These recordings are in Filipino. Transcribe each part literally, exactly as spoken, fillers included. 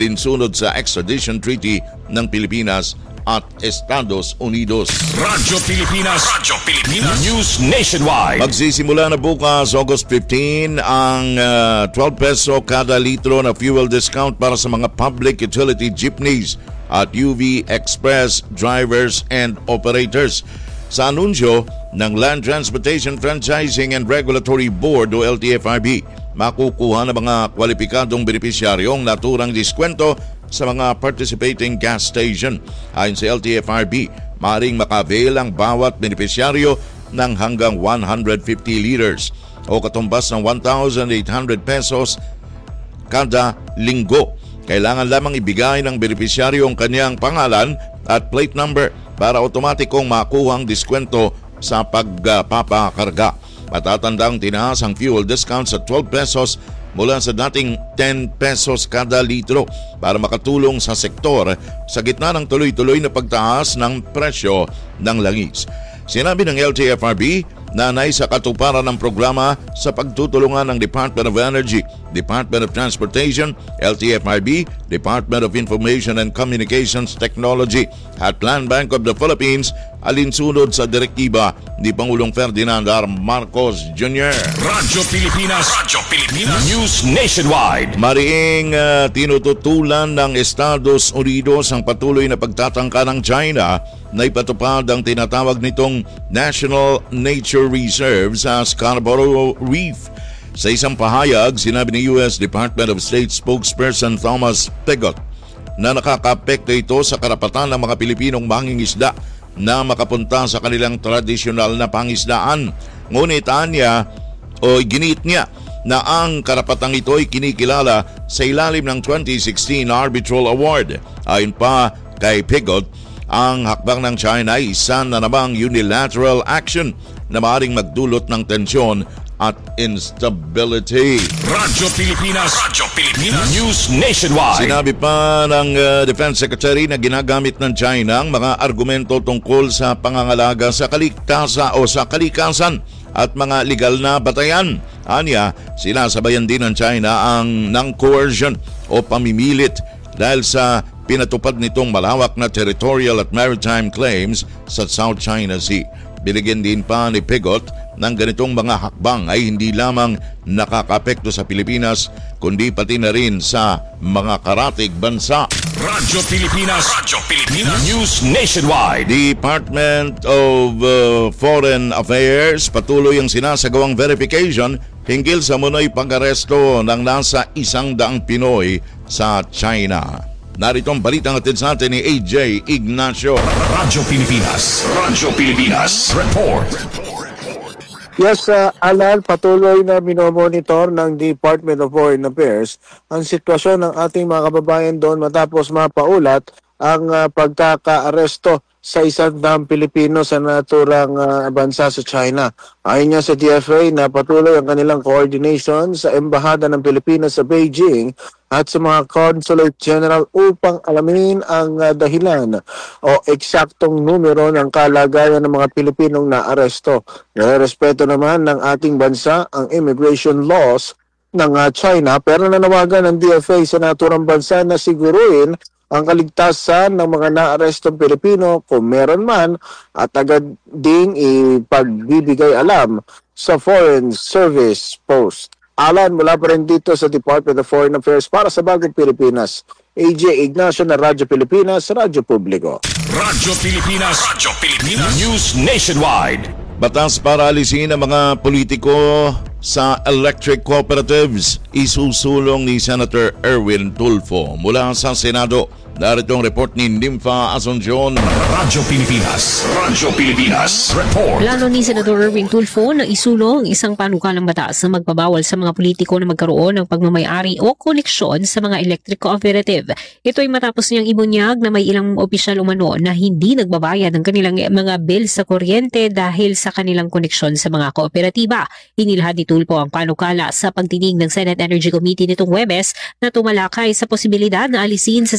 alinsunod sa extradition treaty ng Pilipinas at Estados Unidos. Radyo Pilipinas, Radyo Pilipinas, News Nationwide. Magsisimula na bukas August fifteenth ang uh, twelve peso kada litro na fuel discount para sa mga public utility jeepneys at U V Express drivers and operators. Sa anunsyo ng Land Transportation Franchising and Regulatory Board o L T F R B, makukuha ng mga kwalipikadong benepisyaryong naturang diskwento sa mga participating gas station. Ayon sa L T F R B, maaaring maka-avail ang bawat benepisyaryo ng hanggang one hundred fifty liters o katumbas ng one thousand eight hundred pesos kada linggo. Kailangan lamang ibigay ng benepisyaryo ang kanyang pangalan at plate number para otomatikong makuha ang diskwento sa pagpapakarga. Matatandang tinaas ang fuel discount sa twelve pesos mula sa dating ten pesos kada litro para makatulong sa sektor sa gitna ng tuloy-tuloy na pagtaas ng presyo ng langis. Sinabi ng L T F R B na nais sa katuparan ng programa sa pagtutulungan ng Department of Energy, Department of Transportation, L T F R B, Department of Information and Communications Technology at Land Bank of the Philippines alinsunod sa direktiba ni Pangulong Ferdinand R. Marcos Junior Radyo Pilipinas, Radyo Pilipinas, News Nationwide. Mariing uh, tinututulan ng Estados Unidos ang patuloy na pagtatangka ng China na ipatupad ang tinatawag nitong National Nature Reserve sa Scarborough Reef. Sa isang pahayag, sinabi ni U S Department of State spokesperson Thomas Pigott na nakakaapekto ito sa karapatan ng mga Pilipinong mangingisda na makapunta sa kanilang tradisyonal na pangisdaan. Ngunit anya o ginit niya na ang karapatang ito ay kinikilala sa ilalim ng twenty sixteen Arbitral Award. Ayon pa kay Pigott, ang hakbang ng China ay isa na namang unilateral action na maaaring magdulot ng tensyon at instability. Radyo Pilipinas, Radyo Pilipinas, News Nationwide. Sinabi pa ng uh, Defense Secretary na ginagamit ng China ang mga argumento tungkol sa pangangalaga sa kaligtasa o sa kalikasan at mga legal na batayan. Anya, sinasabayan din ng China ang ng coercion o pamimilit dahil sa pinatupad nitong malawak na territorial at maritime claims sa South China Sea. Binigyan din pa ni Pigott ng ganitong mga hakbang ay hindi lamang nakakapekto sa Pilipinas kundi pati na rin sa mga karatig bansa. Radyo Pilipinas, Radyo Pilipinas, News Nationwide. Department of uh, Foreign Affairs patuloy ang sinasagawang verification hinggil sa munoy pag-aresto ng nasa isang daang Pinoy sa China. Narito ang balitang atid sa atin ni A J Ignacio. Radyo Pilipinas, Radyo Pilipinas, Report. Yes, uh, Alan, patuloy na minomonitor ng Department of Foreign Affairs ang sitwasyon ng ating mga kababayan doon matapos mapaulat ang uh, pagkaka-aresto sa isang daang Pilipino sa naturang uh, bansa sa China. Ayon niya sa D F A na patuloy ang kanilang coordination sa Embahada ng Pilipinas sa Beijing at sa mga Consulate General upang alamin ang uh, dahilan o eksaktong numero ng kalagayan ng mga Pilipinong naaresto. Nirespeto naman ng ating bansa ang immigration laws ng uh, China pero nanawagan ng D F A sa naturang bansa na siguruin ang kaligtasan ng mga naarestong Pilipino kung meron man at agad ding ipagbibigay alam sa Foreign Service Post. Alan, mula pa rin dito sa Department of Foreign Affairs para sa Bagong Pilipinas. A J Ignacio na Radyo Pilipinas, Radyo Publiko. Radyo Pilipinas, Radyo Pilipinas, News Nationwide. Batas para alisin ang mga politiko sa electric cooperatives isusulong ni Senator Erwin Tulfo mula sa Senado. Narito ang report ni Nympha Asuncion. Radyo Pilipinas, Radyo Pilipinas, Report. Plano ni Senator Erwin Tulfo na isulong isang panukalang batas na magbabawal sa mga politiko na magkaroon ng pagmamayari o koneksyon sa mga electric cooperative. Ito ay matapos niyang ibunyag na may ilang opisyal umano na hindi nagbabayad ng kanilang mga bill sa kuryente dahil sa kanilang koneksyon sa mga kooperatiba. Inilahad ni Tulfo ang panukala sa pagdinig ng Senate Energy Committee nitong Huwebes na tumalakay sa posibilidad na alisin sa singil ng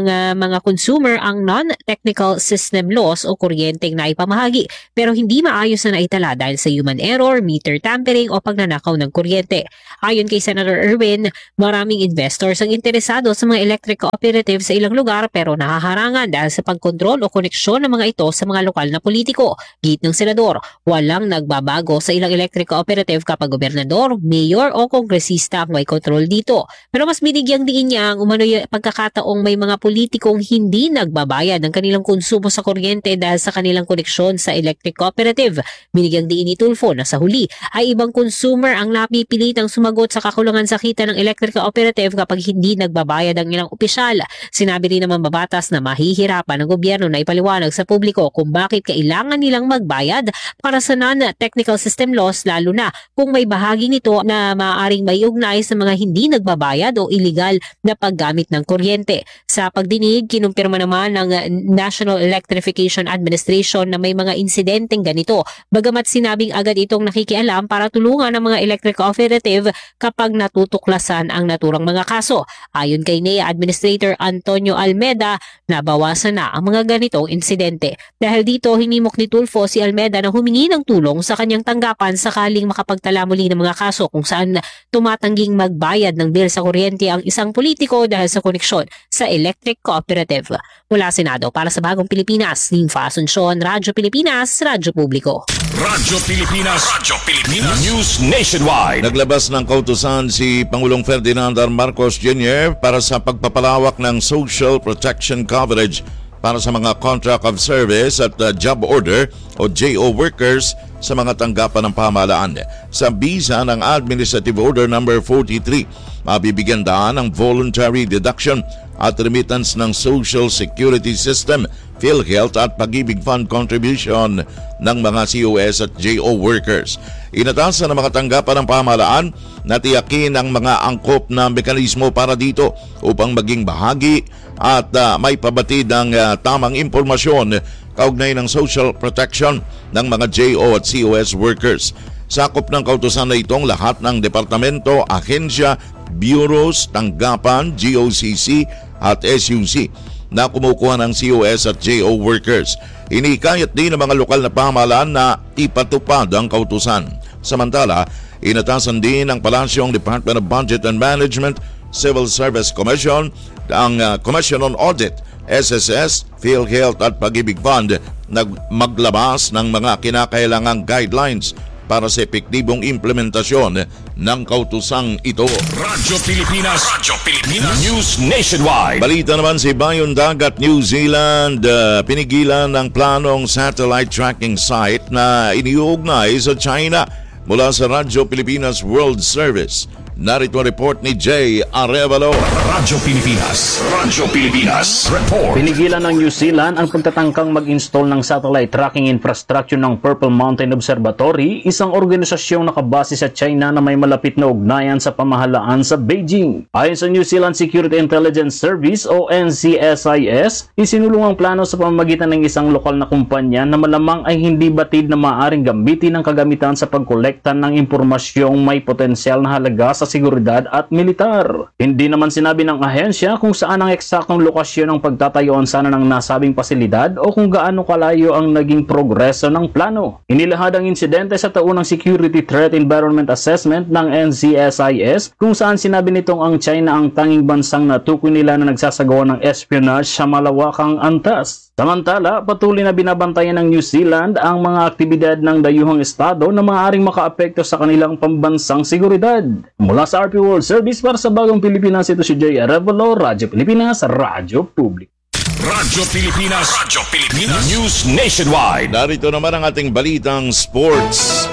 ng uh, mga consumer ang non-technical system loss o kuryenteng naipamahagi pero hindi maayos na naitala dahil sa human error, meter tampering o pagnanakaw ng kuryente. Ayon kay Senator Erwin, maraming investors ang interesado sa mga electric cooperative sa ilang lugar pero nahaharangan dahil sa pagkontrol o koneksyon ng mga ito sa mga lokal na politiko. Git ng senador, walang nagbabago sa ilang electric cooperative kapag gobernador, mayor o kongresista ang may kontrol dito. Pero mas binigyang diin niya ang umano'y pagkakataong may mga politikong hindi nagbabayad ng kanilang konsumo sa kuryente dahil sa kanilang koneksyon sa electric cooperative. Binigyang diin ni Tulfo na sa huli ay ibang consumer ang napipilitang sumagot sa kakulangan sa kita ng electric cooperative kapag hindi nagbabayad ang ilang opisyal. Sinabi rin naman babatas na mahihirapan ng gobyerno na ipaliwanag sa publiko kung bakit kailangan nilang magbayad para sa non-technical system loss lalo na kung may bahagi nito na maaaring maiugnay sa mga hindi nagbabayad o illegal na paggamit ng kuryente. Sa pagdinig, kinumpirma naman ng National Electrification Administration na may mga insidenteng ganito. Bagamat sinabing agad itong nakikialam para tulungan ang mga electric cooperative kapag natutuklasan ang naturang mga kaso. Ayon kay N E A Administrator Antonio Almeda, nabawasan na ang mga ganitong insidente. Dahil dito, hinimok ni Tulfo si Almeda na humingi ng tulong sa kanyang tanggapan sakaling makapagtala muli ng mga kaso kung saan tumatangging magbayad ng bill sa kuryente ang isang politiko dahil sa koneksyon sa electric cooperative. Mula Senado para sa Bagong Pilipinas, Ninfa Asuncion, Radyo Pilipinas, Radyo Publiko. Radyo Pilipinas, Radyo Pilipinas, News Nationwide. Naglabas ng kautusan si Pangulong Ferdinand R. Marcos Junior para sa pagpapalawak ng social protection coverage para sa mga contract of service at uh, job order o J O workers sa mga tanggapan ng pamahalaan. Sa bisa ng Administrative Order number forty-three, mabibigyan daan ng voluntary deduction at remittance ng Social Security System, PhilHealth at Pag-ibig Fund contribution ng mga C O S at J O workers. Inatasan ng mga tanggapan ng pamahalaan na tiyakin ang mga angkop na mekanismo para dito upang maging bahagi at uh, may pabatid ng uh, tamang impormasyon kaugnay ng social protection ng mga J O at C O S workers. Sakop ng kautusan na itong lahat ng departamento, ahensya, bureaus, tanggapan, G O C C at S U C na kumukuha ng C O S at J O workers. Inikayat din ng mga lokal na pamahalaan na ipatupad ang kautusan. Samantala, inatasan din ng Palasyong Department of Budget and Management, Civil Service Commission, ang uh, Commission on Audit, S S S, PhilHealth at Pag-ibig Fund na maglabas ng mga kinakailangang guidelines para sa epektibong implementasyon ng kautusang ito. Radyo Pilipinas, Radyo Pilipinas, News Nationwide. Balita naman si Bayon Dagat, New Zealand, uh, pinigilan ng planong satellite tracking site na iniuugnay sa China. Mula sa Radyo Pilipinas World Service, narito ang report ni Jay Arevalo. Radyo Pilipinas, Radyo Pilipinas Report. Pinigilan ng New Zealand ang pagtatangkang mag-install ng satellite tracking infrastructure ng Purple Mountain Observatory, isang organisasyong nakabase sa China na may malapit na ugnayan sa pamahalaan sa Beijing. Ayon sa New Zealand Security Intelligence Service o N C S I S, isinulong ang plano sa pamamagitan ng isang lokal na kumpanya na malamang ay hindi batid na maaaring gamitin ang kagamitan sa pagkolekta ng impormasyong may potensyal na halaga sa seguridad at militar. Hindi naman sinabi ng ahensya kung saan ang eksaktong lokasyon ng pagtatayuan sana ng nasabing pasilidad o kung gaano kalayo ang naging progreso ng plano. Inilahad ang insidente sa taunang Security Threat Environment Assessment ng N C S I S kung saan sinabi nitong ang China ang tanging bansang natukoy nila na nagsasagawa ng espionage sa malawakang antas. Samantala, patuloy na binabantayan ng New Zealand ang mga aktibidad ng dayuhang estado na maaaring makaapekto sa kanilang pambansang seguridad. Mula sa R P World Service para sa Bagong Pilipinas, ito si Jay Arevalo, Radyo Pilipinas, Radyo Publiko. Radyo Pilipinas, Radyo Pilipinas, News Nationwide. Narito naman ang ating balitang sports.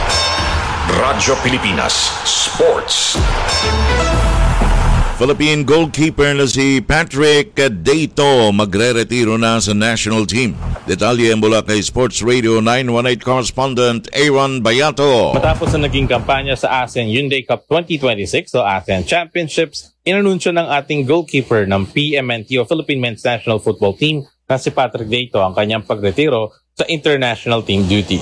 Radyo Pilipinas Sports. Philippine goalkeeper na si Patrick Dato magre-retiro na sa national team. Detalye mula kay Sports Radio nine one eight correspondent Aaron Bayato. Matapos na naging kampanya sa ASEAN Hyundai Cup twenty twenty-six o ASEAN Championships, inanunsyo ng ating goalkeeper ng P M N T o Philippine Men's National Football Team na si Patrick Dato ang kanyang pagretiro sa international team duties.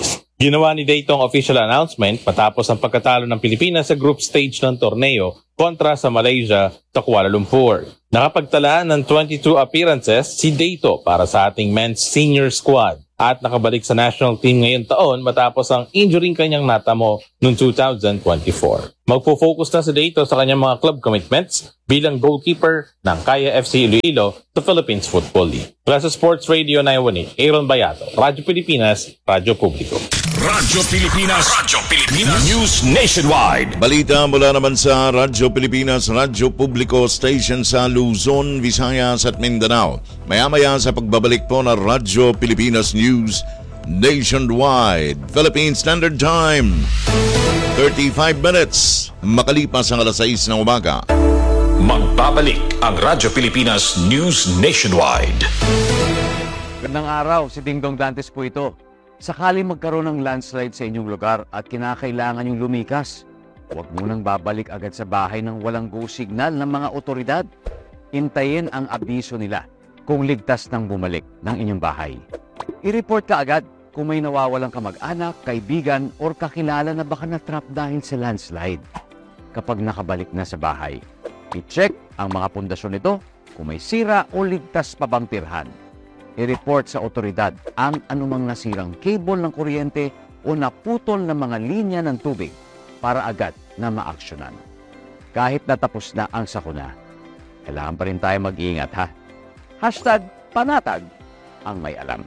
Ginawa ni Daytong official announcement matapos ang pagkatalo ng Pilipinas sa group stage ng torneo kontra sa Malaysia sa Kuala Lumpur. Nakapagtala ng twenty-two appearances si Dayto para sa ating men's senior squad at nakabalik sa national team ngayon taon matapos ang injury kanyang natamo noong two thousand twenty-four. Magpo-focus na si Dayto sa kanyang mga club commitments bilang goalkeeper ng Kaya F C Iloilo sa Philippines Football League. Para sa Sports Radio nine one eight, Aaron Bayato, Radyo Pilipinas, Radyo Publiko. Radyo Pilipinas, Radyo Pilipinas, News Nationwide. Balita mula naman sa Radyo Pilipinas, Radyo Publiko Station sa Luzon, Visayas at Mindanao. Maya-maya sa pagbabalik po ng Radyo Pilipinas News Nationwide. Philippine Standard Time, thirty-five minutes. Makalipas ang alas sais ng umaga. Magbabalik ang Radyo Pilipinas News Nationwide. Magandang araw, si Dingdong Dantes po ito. Sakali magkaroon ng landslide sa inyong lugar at kinakailangan yung lumikas, huwag munang babalik agad sa bahay ng walang go signal ng mga otoridad. Hintayin ang abiso nila kung ligtas nang bumalik ng inyong bahay. I-report ka agad kung may nawawalang kamag-anak, kaibigan, or kakilala na baka na-trap dahil sa landslide. Kapag nakabalik na sa bahay, i-check ang mga pundasyon nito kung may sira o ligtas pa bang tirhan. I-report sa otoridad ang anumang nasirang cable ng kuryente o naputol na mga linya ng tubig para agad na maaksyonan. Kahit natapos na ang sakuna, kailangan pa rin tayo mag-iingat ha. Hashtag panatag ang may alam.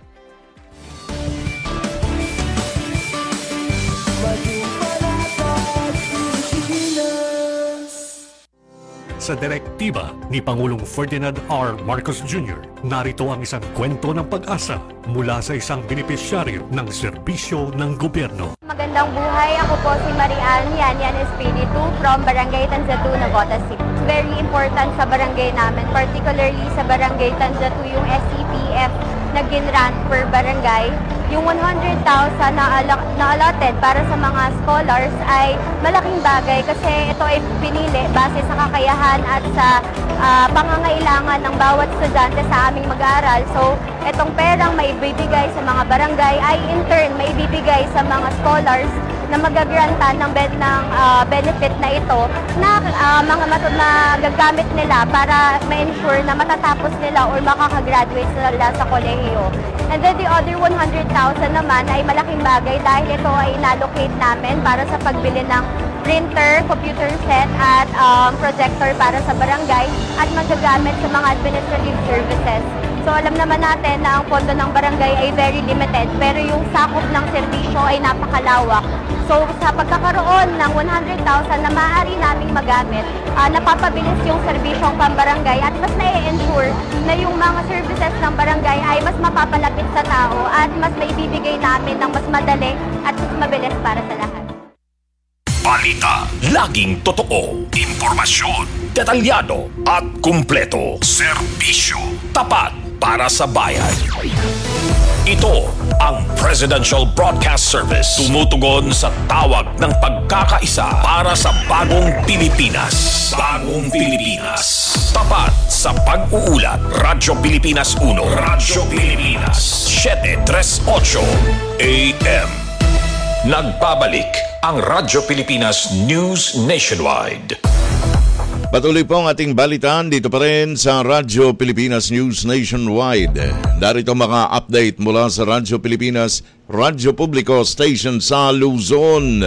Sa direktiba ni Pangulong Ferdinand R. Marcos Junior, narito ang isang kwento ng pag-asa mula sa isang benepisyaryo ng serbisyo ng gobyerno. Magandang buhay, ako po si Marian Yan Espiritu from Barangay Tanzatu, Navotas City. It's very important sa barangay namin, particularly sa Barangay Tanzatu, yung S C P F na ginrant per barangay. Yung one hundred thousand na, na allotted para sa mga scholars ay malaking bagay kasi ito ay pinili base sa kakayahan at sa uh, pangangailangan ng bawat estudyante sa aming mag-aaral. So, itong perang maibibigay sa mga barangay ay in turn maibibigay sa mga scholars na magagrantan ng, ben, ng uh, benefit na ito na uh, mga mat- na gagamit nila para ma-ensure na matatapos nila or makakagraduate sila sa kolehiyo. And then the other one hundred thousand naman ay malaking bagay dahil ito ay inallocate namin para sa pagbili ng printer, computer set at um, projector para sa barangay at magagamit sa mga administrative services. So alam naman natin na ang pondo ng barangay ay very limited pero yung sakop ng serbisyo ay napakalawak. So sa pagkakaroon ng one hundred thousand na maaari naming magamit, uh, napapabilis yung serbisyong pambarangay at mas na-ensure na yung mga services ng barangay ay mas mapapalapit sa tao at mas maibibigay namin ng mas madali at mas mabilis para sa lahat. Balita, laging totoo, impormasyon, detalyado at kumpleto. Serbisyo, tapat para sa bayan. Ito ang Presidential Broadcast Service. Tumutugon sa tawag ng pagkakaisa para sa bagong Pilipinas. Bagong Pilipinas. Tapat sa pag-uulat. Radyo Pilipinas one. Radyo Pilipinas seven thirty-eight A M. Nagbabalik ang Radyo Pilipinas News Nationwide. Patuloy po ang ating balitaan dito pa rin sa Radyo Pilipinas News Nationwide. Darito mga update mula sa Radyo Pilipinas, Radyo Publiko Station sa Luzon.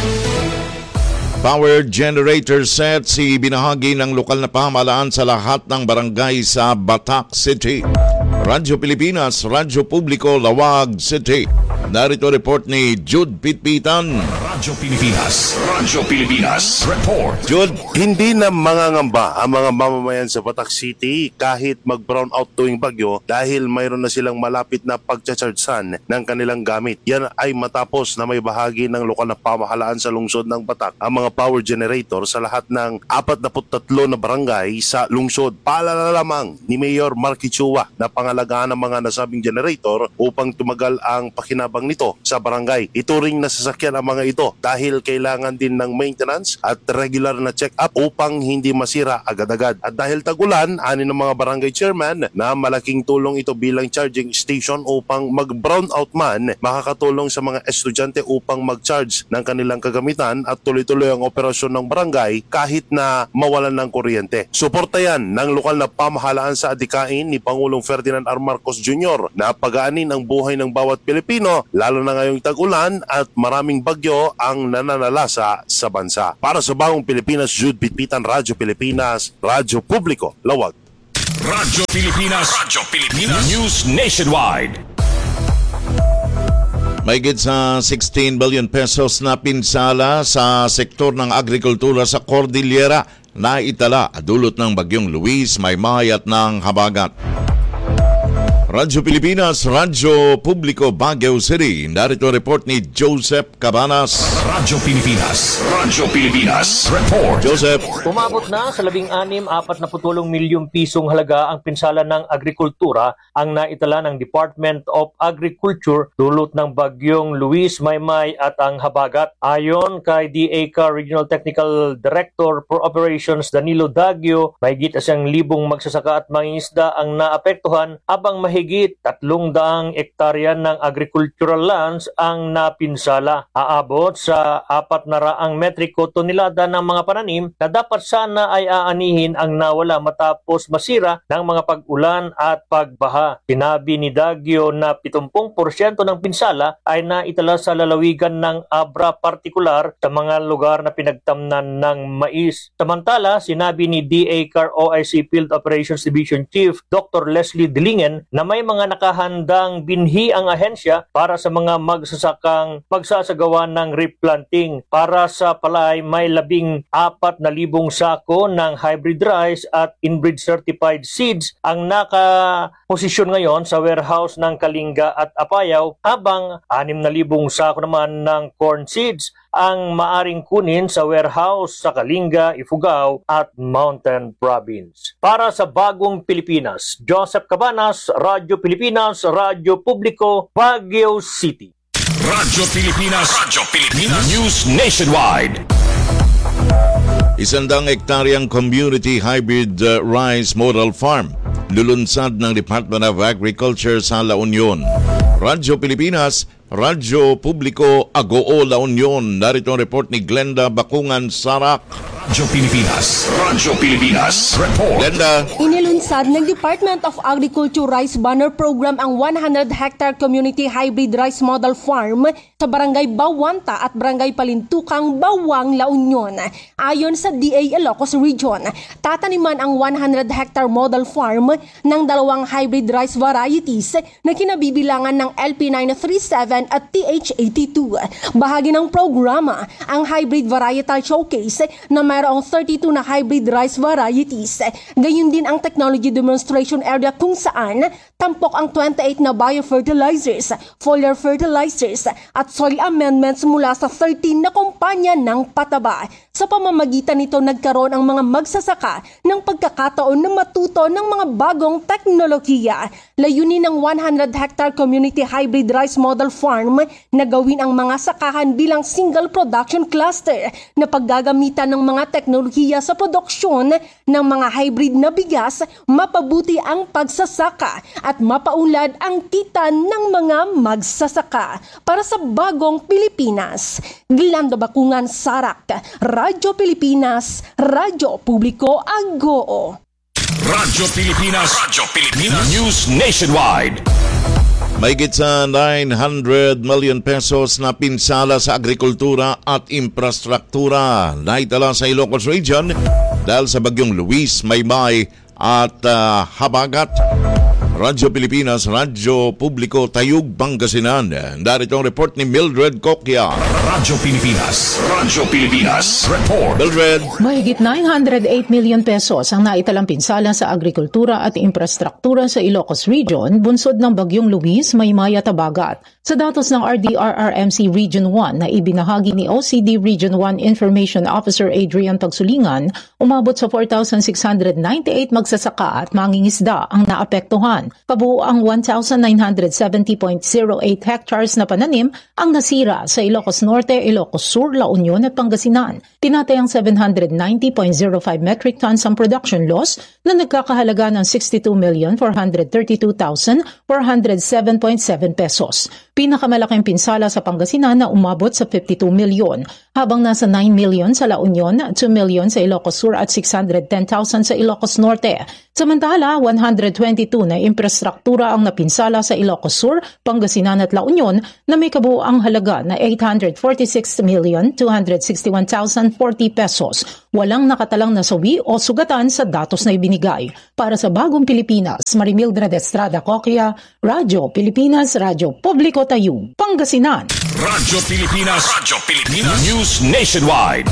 Power generator sets ibinahagi ng lokal na pamahalaan sa lahat ng barangay sa Batak City. Radyo Pilipinas, Radyo Publiko, Lawag City. Narito report ni Jude Pitpitan. Radyo Pilipinas, Radyo Pilipinas, report. Jude, hindi na mangangamba ang mga mamamayan sa Batak City kahit mag-brown out tuwing bagyo dahil mayroon na silang malapit na pagcha-chargesan ng kanilang gamit. Yan ay matapos na may bahagi ng lokal na pamahalaan sa lungsod ng Batak ang mga power generator sa lahat ng forty-three na barangay sa lungsod. Paalala lamang ni Mayor Marky Chua na pangalagaan ng mga nasabing generator upang tumagal ang pakinabang tabang nito sa barangay. Ituring na sasakyan ang mga ito dahil kailangan din ng maintenance at regular na check-up upang hindi masira agad-agad. At dahil tag-ulan, ani ng mga barangay chairman na malaking tulong ito bilang charging station upang mag-brown out man, makakatulong sa mga estudyante upang mag-charge ng kanilang kagamitan at tuloy-tuloy ang operasyon ng barangay kahit na mawalan ng kuryente. Suporta yan ng lokal na pamahalaan sa adikain ni Pangulong Ferdinand R. Marcos Junior na pagaanin ang buhay ng bawat Pilipino, lalo na ngayong tag-ulan at maraming bagyo ang nananalasa sa bansa. Para sa Bagong Pilipinas, Jude Pitpitan, Radyo Pilipinas, Radyo Publiko, Lawag. Radyo Pilipinas, Radyo Pilipinas, News Nationwide. Mahigit sa sixteen billion pesos na pinsala sa sektor ng agrikultura sa Cordillera na itala dulot ng bagyong Luis, Maymay at ng Habagat. Radyo Pilipinas, Radyo Publiko, Baguio City. Narito report ni Joseph Cabanas. Radyo Pilipinas, Radyo Pilipinas, report. Joseph. Umabot na sa labing anim, apat na putulong milyong pisong halaga ang pinsala ng agrikultura ang naitala ng Department of Agriculture dulot ng bagyong Luis, Maymay at ang Habagat. Ayon kay D A C A Regional Technical Director for Operations Danilo Daggio, mahigit isang libong magsasaka at mangingisda ang naapektuhan habang mahigit Higit tatlong daang ektarya ng agricultural lands ang napinsala. Aabot sa apat na raang metriko tonelada ng mga pananim na dapat sana ay aanihin ang nawala matapos masira ng mga pag-ulan at pagbaha. Sinabi ni Daggio na pitongpong porsyento ng pinsala ay naitala sa lalawigan ng Abra partikular sa mga lugar na pinagtamnan ng mais. Samantala, sinabi ni D A C A R O I C Field Operations Division Chief Doctor Leslie Dilingen na may mga nakahandang binhi ang ahensya para sa mga magsasakang magsasagawa ng replanting. Para sa palay, may labing apat na libong sako ng hybrid rice at inbreed certified seeds ang nakaposisyon ngayon sa warehouse ng Kalinga at Apayao, habang anim na libong sako naman ng corn seeds ang maaring kunin sa warehouse sa Kalinga, Ifugao at Mountain Province. Para sa Bagong Pilipinas, Joseph Cabanas, Radyo Pilipinas, Radyo Publiko, Baguio City. Radyo Pilipinas, Radyo Pilipinas, News Nationwide. Isandang ektaryang community hybrid uh, rice model farm lulunsad ng Department of Agriculture sa La Union. Radyo Pilipinas, Radyo Publiko, Agoo, La Union. Narito ang report ni Glenda Bakungan Sarak. Radyo Pilipinas, Radyo Pilipinas, report. Glenda. Inilunsad ng Department of Agriculture Rice Banner Program ang one hundred hectare community hybrid rice model farm sa Barangay Bawanta at Barangay Palintukang, Bawang, La Union. Ayon sa D A Ilocos Region, tataniman ang one hundred hectare model farm ng dalawang hybrid rice varieties na kinabibilangan ng L P nine thirty-seven at T H eighty-two. Bahagi ng programa ang hybrid varietal showcase na mayroong thirty-two na hybrid rice varieties. Gayun din ang technology demonstration area kung saan tampok ang twenty-eight na biofertilizers, foliar fertilizers at soil amendments mula sa thirteen na kumpanya ng pataba. Sa pamamagitan nito, nagkaroon ang mga magsasaka ng pagkakataon na matuto ng mga bagong teknolohiya. Layunin ng one hundred hectare community hybrid rice model farm na gawin ang mga sakahan bilang single production cluster na paggagamitan ng mga teknolohiya sa produksyon ng mga hybrid na bigas, mapabuti ang pagsasaka at mapaunlad ang kita ng mga magsasaka. Para sa Bagong Pilipinas, Glenda Bakungan Sarak, Radyo Pilipinas, Radyo Publiko, Agoo. Radyo Pilipinas, Radyo Pilipinas, News Nationwide. Mahigit sa nine hundred million pesos na pinsala sa agrikultura at infrastruktura na itala sa Ilocos Region dahil sa bagyong Luis, Maymay at uh, Habagat. Radyo Pilipinas, Radyo Publiko, Tayug, Pangasinan. Darito ang report ni Mildred Coquia. Radyo Pilipinas, Radyo Pilipinas, report. Mildred. Mahigit nine hundred eight million pesos ang naitalang pinsala sa agrikultura at infrastruktura sa Ilocos Region, bunsod ng bagyong Luis, Maymay at Habagat. Sa datos ng R D R R M C Region one na ibinahagi ni O C D Region one Information Officer Adrian Tagsulingan, umabot sa four thousand six hundred ninety-eight magsasaka at mangingisda ang naapektuhan. milyon. Kabuuang one thousand nine hundred seventy point zero eight hectares na pananim ang nasira sa Ilocos Norte, Ilocos Sur, La Union at Pangasinan. Tinatayang seven hundred ninety point zero five metric tons ang production loss na nagkakahalaga ng sixty-two million four hundred thirty-two thousand four hundred seven point seven pesos. Pinakamalaking pinsala sa Pangasinan na umabot sa fifty-two milyon, habang nasa nine million sa La Union, two million sa Ilocos Sur at six hundred ten thousand sa Ilocos Norte. Samantala, one hundred twenty-two na infrastruktura ang napinsala sa Ilocos Sur, Pangasinan at La Union na may kabuuang halaga na eight hundred forty-six million two hundred sixty-one thousand forty pesos. Walang nakatalang nasawi o sugatan sa datos na ibinigay. Para sa Bagong Pilipinas, Marimildred Estrada Coquia, Radyo Pilipinas, Radyo Publiko Tayo, Pangasinan. Radyo Pilipinas, Radyo Pilipinas, News Nationwide.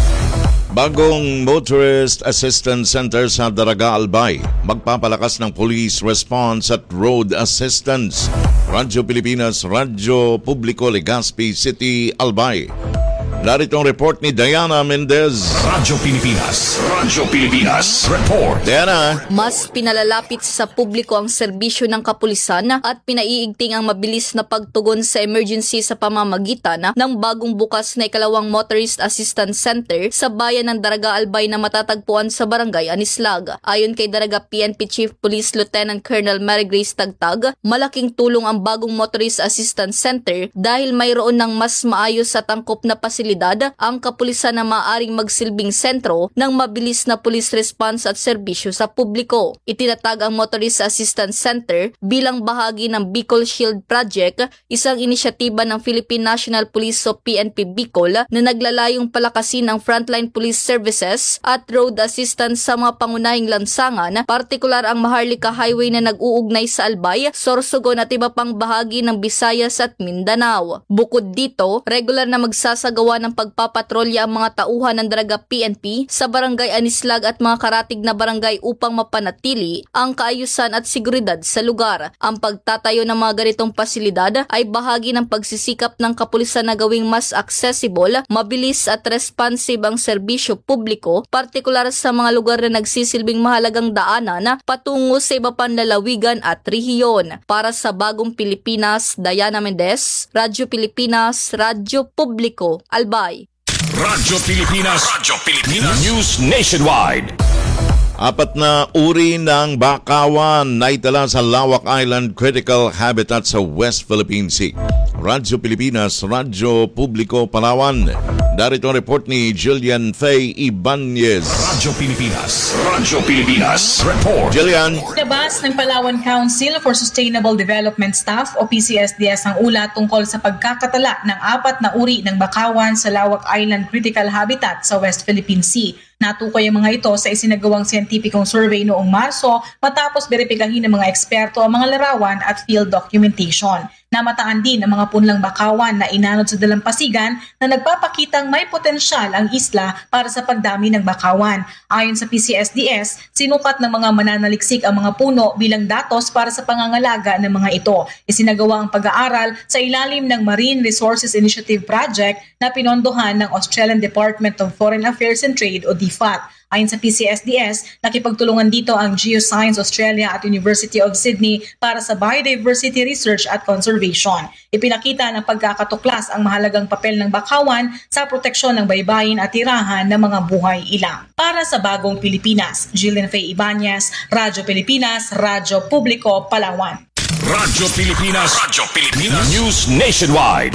Bagong Motorist Assistance Center sa Daraga, Albay. Magpapalakas ng police response at road assistance. Radyo Pilipinas, Radyo Publiko, Legazpi City, Albay. Narito ang report ni Diana Mendez. Radyo Pilipinas, Radyo Pilipinas, report. Diana. Mas pinalalapit sa publiko ang serbisyo ng kapulisan at pinaiigting ang mabilis na pagtugon sa emergency sa pamamagitan ng bagong bukas na ikalawang Motorist Assistance Center sa bayan ng Daraga, Albay na matatagpuan sa Barangay Anislag. Ayon kay Daraga P N P Chief Police Lieutenant Colonel Mary Grace Tagtag, malaking tulong ang bagong Motorist Assistance Center dahil mayroon ng mas maayos at angkop na pasilidad ang kapulisan na maaaring magsilbing sentro ng mabilis na police response at serbisyo sa publiko. Itinatag ang Motorist Assistance Center bilang bahagi ng Bicol Shield Project, isang inisyatiba ng Philippine National Police o P N P Bicol na naglalayong palakasin ang frontline police services at road assistance sa mga pangunahing lansangan, partikular ang Maharlika Highway na nag-uugnay sa Albay, Sorsogon at iba pang bahagi ng Visayas at Mindanao. Bukod dito, regular na magsasagawa ng pagpapatrolya ang mga tauhan ng Daraga P N P sa Barangay Anislag at mga karatig na barangay upang mapanatili ang kaayusan at seguridad sa lugar. Ang pagtatayo ng mga ganitong pasilidad ay bahagi ng pagsisikap ng kapulisan na gawing mas accessible, mabilis at responsive ang serbisyo publiko, partikular sa mga lugar na nagsisilbing mahalagang daanan patungo sa iba pang lalawigan at rehiyon. Para sa Bagong Pilipinas, Diana Mendez, Radyo Pilipinas, Radyo Publiko, Albay. Radyo Pilipinas, Radyo Pilipinas, News Nationwide. Apat na uri ng bakawan na itala sa Lawak Island Critical Habitat sa West Philippine Sea. Radyo Pilipinas, Radyo Publiko, Palawan. Darito ang report ni Jillian Faye Ibanez. Radyo Pilipinas, Radyo Pilipinas, report. Jillian. Labas ng Palawan Council for Sustainable Development Staff o P C S D S ang ulat tungkol sa pagkakatala ng apat na uri ng bakawan sa Lawak Island Critical Habitat sa West Philippine Sea. Natukoy ang mga ito sa isinagawang siyentipikong survey noong Marso matapos beripikahin ng mga eksperto ang mga larawan at field documentation. Namataan din ang mga punlang bakawan na inanod sa dalampasigan na nagpapakitang may potensyal ang isla para sa pagdami ng bakawan. Ayon sa P C S D S, sinukat ng mga mananaliksik ang mga puno bilang datos para sa pangangalaga ng mga ito. Isinagawa ang pag-aaral sa ilalim ng Marine Resources Initiative Project na pinondohan ng Australian Department of Foreign Affairs and Trade o D F A T. Ayon sa P C S D S, nakipagtulungan dito ang Geoscience Australia at University of Sydney para sa biodiversity research at conservation. Ipinakita ng pagkakatuklas ang mahalagang papel ng bakawan sa proteksyon ng baybayin at tirahan ng mga buhay ilang. Para sa Bagong Pilipinas, Jillian Faye Ibanez, Radyo Pilipinas, Radyo Publiko, Palawan. Radyo Pilipinas, Radyo Pilipinas, News Nationwide.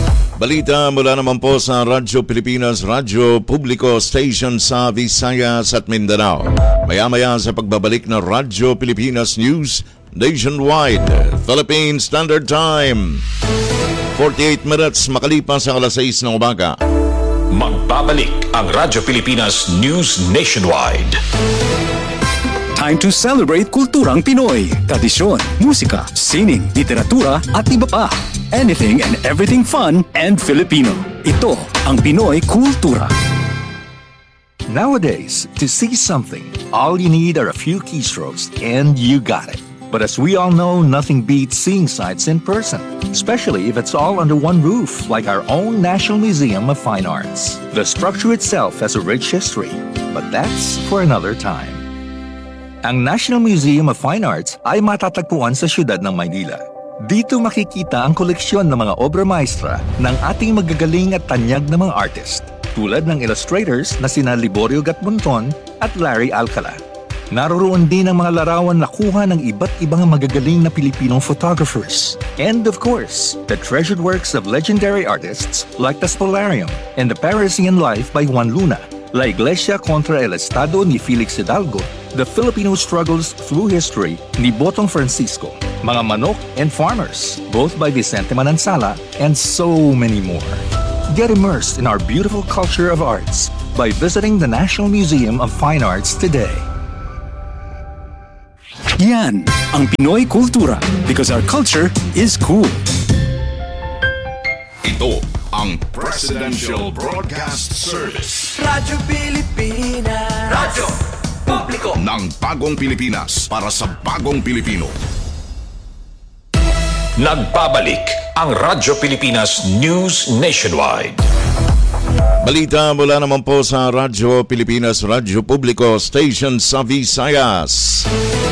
Balita mula naman po sa Radyo Pilipinas, Radyo Publiko Station sa Visayas at Mindanao. Maya-maya sa pagbabalik na Radyo Pilipinas News Nationwide, Philippine Standard Time. forty-eight minutes makalipas ang alas sais ng umaga. Magbabalik ang Radyo Pilipinas News Nationwide. Time to celebrate kulturang Pinoy, tradisyon, musika, sining, literatura at iba pa. Anything and everything fun and Filipino. Ito ang Pinoy Kultura. Nowadays, to see something, all you need are a few keystrokes and you got it. But as we all know, nothing beats seeing sights in person, especially if it's all under one roof, like our own National Museum of Fine Arts. The structure itself has a rich history, but that's for another time. Ang National Museum of Fine Arts ay matatagpuan sa siyudad ng Maynila. Dito makikita ang koleksyon ng mga obra maestra ng ating magagaling at tanyag na mga artist, tulad ng illustrators na sina Liborio Gatmonton at Larry Alcala. Naroroon din ang mga larawan na kuha ng iba't ibang magagaling na Pilipinong photographers. And of course, the treasured works of legendary artists like the Spolarium and the Parisian Life by Juan Luna, La Iglesia contra el Estado ni Felix Hidalgo, The Filipino Struggles Through History ni Botong Francisco, Mga Manok and Farmers, both by Vicente Manansala, and so many more. Get immersed in our beautiful culture of arts by visiting the National Museum of Fine Arts today. Yan ang Pinoy Kultura, because our culture is cool. Ito ang Presidential Broadcast Service. Radyo Pilipinas. Radyo Publiko ng bagong Pilipinas para sa bagong Pilipino. Nagbabalik ang Radyo Pilipinas News Nationwide. Balita mula naman po sa Radyo Pilipinas, Radyo Publiko Station sa Visayas.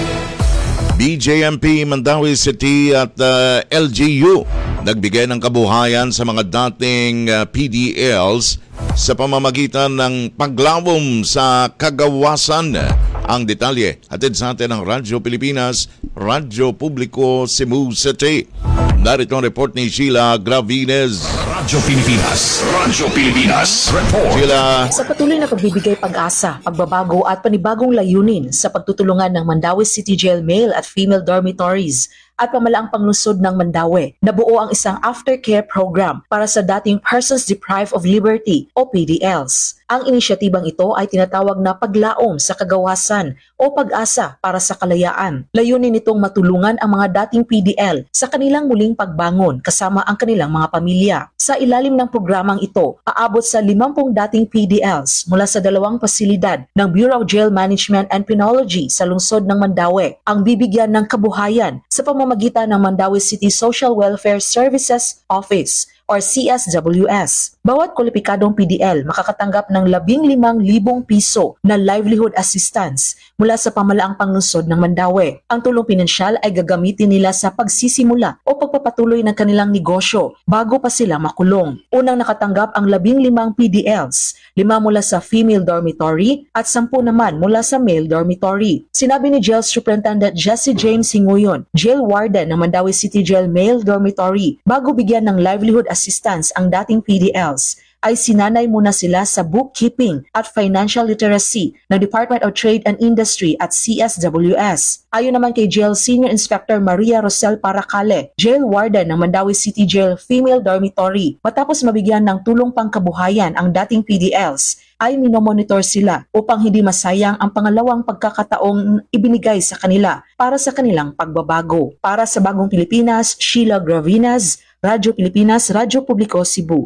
B J M P Mandawi City at uh, L G U nagbigay ng kabuhayan sa mga dating uh, P D Ls sa pamamagitan ng paglawom sa kagawasan. Ang detalye, hatid sa atin ng Radyo Pilipinas, Radyo Publiko Cebu City. Narito ang report ni Sheila Gravines. Radyo Pilipinas, Radyo Pilipinas, report. Sheila. Sa patuloy na pagbibigay pag-asa, pagbabago at panibagong layunin sa pagtutulungan ng Mandawi City Jail male at female dormitories at pamalaang panglusod ng Mandawi, nabuo ang isang aftercare program para sa dating persons deprived of liberty o P D Ls. Ang inisyatibang ito ay tinatawag na paglaom sa kagawasan o pag-asa para sa kalayaan. Layunin nitong matulungan ang mga dating P D L sa kanilang muling pagbangon kasama ang kanilang mga pamilya. Sa ilalim ng programang ito, aabot sa limampung dating P D Ls mula sa dalawang pasilidad ng Bureau of Jail Management and Penology sa lungsod ng Mandawi ang bibigyan ng kabuhayan sa pamamagitan ng Mandawi City Social Welfare Services Office or C S W S. Bawat kwalipikadong P D L makakatanggap ng labing limang libong piso na livelihood assistance mula sa pamalaang panglungsod ng Mandawi. Ang tulong pinansyal ay gagamitin nila sa pagsisimula o pagpapatuloy ng kanilang negosyo bago pa sila makulong. Unang nakatanggap ang labing limang P D Ls, lima mula sa female dormitory at sampu naman mula sa male dormitory. Sinabi ni Jail Superintendent Jesse James Hinguyon, Jail Warden ng Mandawi City Jail Male Dormitory, bago bigyan ng livelihood assistance ang dating P D Ls, ay sinanay muna sila sa bookkeeping at financial literacy ng Department of Trade and Industry at C S W S. Ayon naman kay Jail Senior Inspector Maria Rosel Paracale, Jail Warden ng Mandawi City Jail Female Dormitory, matapos mabigyan ng tulong pangkabuhayan ang dating P D Ls, ay minomonitor sila upang hindi masayang ang pangalawang pagkakataong ibinigay sa kanila para sa kanilang pagbabago. Para sa Bagong Pilipinas, Sheila Gravinas, Radyo Pilipinas, Radyo Publiko, Cebu.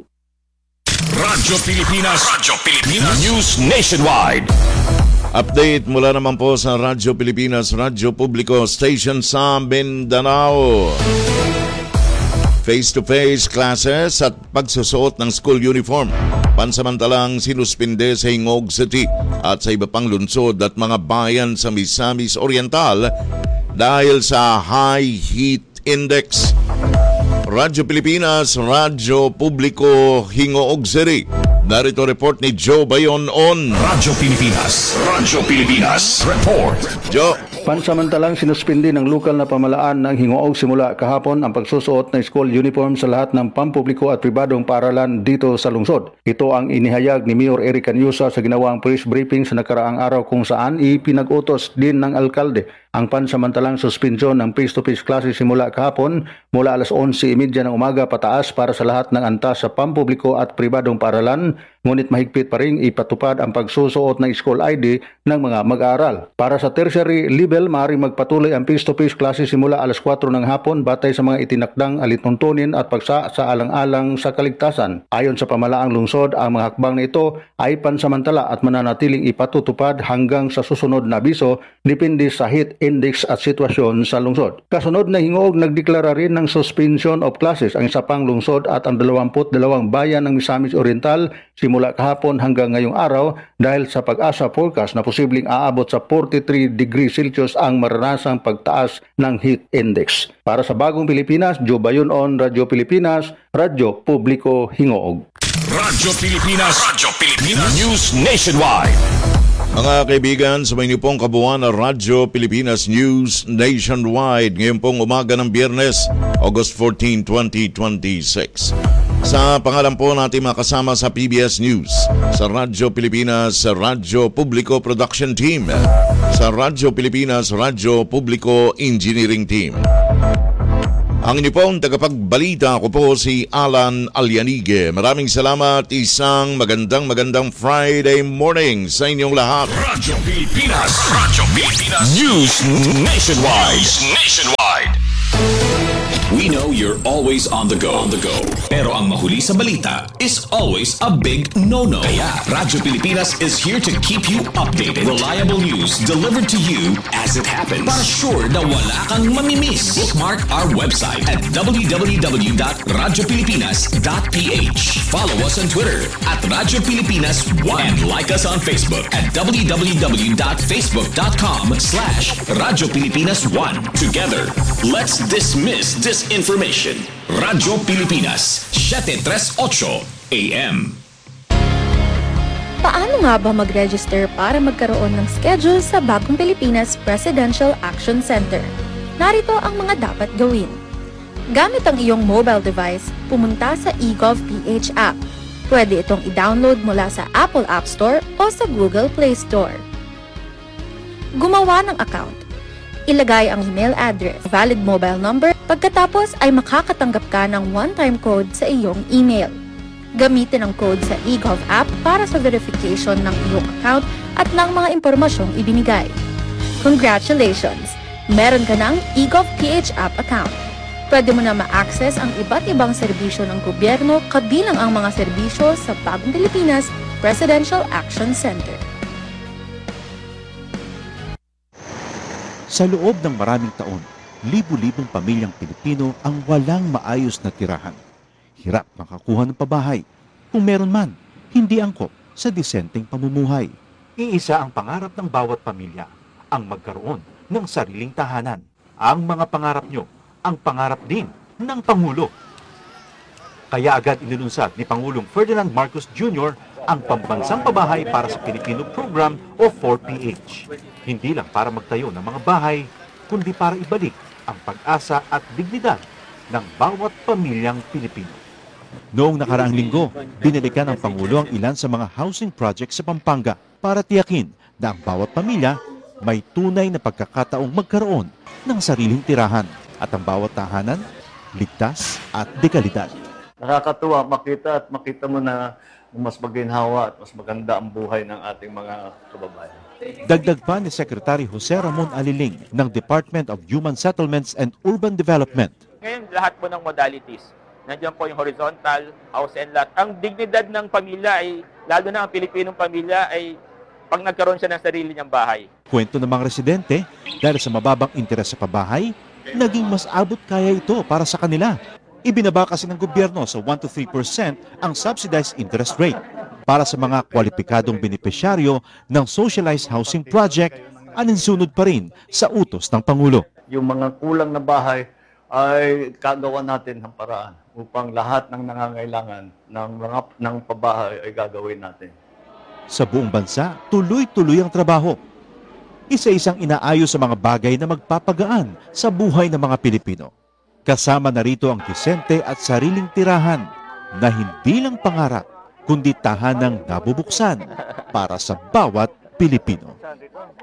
Radyo Pilipinas, Radyo Pilipinas News Nationwide. Update mula naman po sa Radyo Pilipinas, Radyo Publiko Station sa Mindanao. Face-to-face classes at pagsusuot ng school uniform pansamantalang sinuspinde sa Hingog City at sa iba pang lungsod at mga bayan sa Misamis Oriental dahil sa high heat index. Radyo Pilipinas, Radyo Publiko, Hingoog City. Narito report ni Joe Bayon on Radyo Pilipinas, Radyo Pilipinas, report. Joe. Pansamantalang sinuspindi ng lokal na pamalaan ng Hingoog simula kahapon ang pagsusuot ng school uniform sa lahat ng pampubliko at pribadong paaralan dito sa lungsod. Ito ang inihayag ni Mayor Eric Canyusa sa ginawang press briefing sa nakaraang araw kung saan ipinag-utos din ng alkalde ang pansamantalang suspensyon ng face-to-face classes simula kahapon mula alas onse trenta ng umaga pataas para sa lahat ng antas sa pampubliko at pribadong paaralan, ngunit mahigpit pa rin ipatupad ang pagsusuot ng school I D ng mga mag-aaral. Para sa tertiary level, maaaring magpatuloy ang face-to-face classes simula alas kwatro ng hapon batay sa mga itinakdang alituntunin at pagsa sa alang-alang sa kaligtasan. Ayon sa pamalaang lungsod, ang mga hakbang na ito ay pansamantala at mananatiling ipatutupad hanggang sa susunod na abiso depende sa heat index at sitwasyon sa lungsod. Kasunod na hingoog, nagdeklara rin ng suspension of classes ang isa pang lungsod at ang dalawamput dalawang bayan ng Misamis Oriental simula kahapon hanggang ngayong araw dahil sa Pag-asa forecast na posibleng aabot sa forty-three degrees Celsius ang maranasang pagtaas ng heat index. Para sa Bagong Pilipinas, Joe Bayunon, Radyo Pilipinas, Radyo Publiko Hingoog. Radyo Pilipinas, Radyo Pilipinas News Nationwide. Mga kaibigan, sa may pong kabuuan ng Radyo Pilipinas News Nationwide ngayon pong umaga ng Biyernes, August fourteenth, twenty twenty-six. Sa pangalan po natin makasama sa P B S News, sa Radyo Pilipinas, sa Radyo Publiko Production Team, sa Radyo Pilipinas, Radyo Publiko Engineering Team. Ang inyo pong tagapagbalita ko po si Alan Alianige. Maraming salamat, isang magandang magandang Friday morning sa inyong lahat. Radyo Pilipinas, Radyo Pilipinas News Nationwide. News Nationwide. We know you're always on the go. On the go. Pero ang mahuli sa balita is always a big no-no. Kaya Radyo Pilipinas is here to keep you updated. Reliable news delivered to you as it happens. Para sure na wala kang mamimiss. Bookmark our website at w w w dot radyo pilipinas dot p h. Follow us on Twitter at Radyo Pilipinas one and like us on Facebook at w w w dot facebook dot com slash Radyo Pilipinas one. Together, let's dismiss disinformation. Radyo Pilipinas, seven thirty-eight A M. Paano nga ba mag-register para magkaroon ng schedule sa Bagong Pilipinas Presidential Action Center? Narito ang mga dapat gawin. Gamit ang iyong mobile device, pumunta sa eGovPH app. Pwede itong i-download mula sa Apple App Store o sa Google Play Store. Gumawa ng account. Ilagay ang email address, valid mobile number, pagkatapos ay makakatanggap ka ng one-time code sa iyong email. Gamitin ang code sa eGov app para sa verification ng iyong account at ng mga impormasyong ibinigay. Congratulations! Meron ka ng eGovPH app account. Pwede mo na ma-access ang iba't ibang serbisyo ng gobyerno kabilang ang mga serbisyo sa Bagong Pilipinas Presidential Action Center. Sa loob ng maraming taon, libu-libong pamilyang Pilipino ang walang maayos na tirahan. Hirap makakuha ng pabahay. Kung meron man, hindi angkop sa disenteng pamumuhay. Iisa ang pangarap ng bawat pamilya, ang magkaroon ng sariling tahanan. Ang mga pangarap nyo, ang pangarap din ng Pangulo. Kaya agad inilunsad ni Pangulong Ferdinand Marcos Junior ang Pambansang Pabahay para sa Pilipino Program o four P H. Hindi lang para magtayo ng mga bahay, kundi para ibalik ang pag-asa at dignidad ng bawat pamilyang Pilipino. Noong nakaraang linggo, binalikan ng Pangulo ang ilan sa mga housing projects sa Pampanga para tiyakin na ang bawat pamilya may tunay na pagkakataong magkaroon ng sariling tirahan at ang bawat tahanan ligtas at dekalidad. Nakakatuwa makita at makita mo na mas maginhawa at mas maganda ang buhay ng ating mga kababayan. Dagdag pa ni Secretary Jose Ramon Aliling ng Department of Human Settlements and Urban Development. Ngayon, lahat po ng modalities. Nandiyan po yung horizontal, house and lot. Ang dignidad ng pamilya ay, lalo na ang Pilipinong pamilya, ay pag nagkaroon siya ng sarili niyang bahay. Kwento ng mga residente, dahil sa mababang interes sa pabahay, naging mas abot kaya ito para sa kanila. Ibinaba kasi ng gobyerno sa one to three percent ang subsidized interest rate para sa mga kwalipikadong benepisyaryo ng socialized housing project, aninsunod pa rin sa utos ng Pangulo. Yung mga kulang na bahay ay kagawa natin ng paraan upang lahat ng nangangailangan ng mga ng pabahay ay gagawin natin. Sa buong bansa, tuloy-tuloy ang trabaho. Isa-isang inaayos sa mga bagay na magpapagaan sa buhay ng mga Pilipino. Kasama na rito ang disente at sariling tirahan na hindi lang pangarap, kundi tahanang nabubuksan para sa bawat Pilipino.